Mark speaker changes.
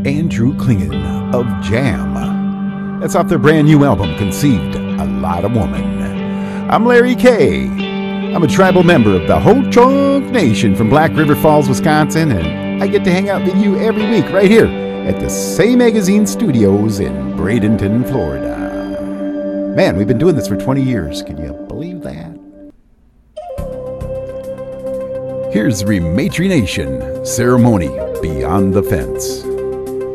Speaker 1: Andrew Klingen of Jam. That's off their brand new album, Conceived, A Lot of Woman. I'm Larry Kay. I'm a tribal member of the Ho-Chunk Nation from Black River Falls, Wisconsin, and I get to hang out with you every week right here at the Say Magazine Studios in Bradenton, Florida. Man, we've been doing this for 20 years. Can you believe that? Here's Rematry Nation, Ceremony Beyond the Fence.